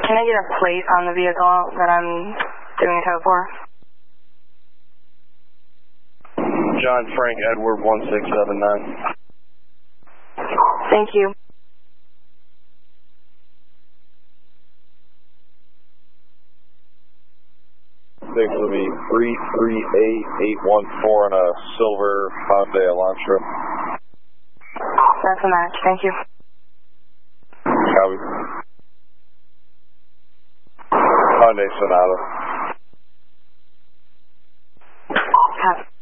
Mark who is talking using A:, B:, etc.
A: Can I get a plate on the vehicle that I'm doing a tow for?
B: John Frank Edward 1679.
A: Thank you.
B: Thanks for me 338814 on a silver Hyundai Elantra.
A: That's a match. Thank you.
B: Copy. Hyundai Sonata.
A: Copy.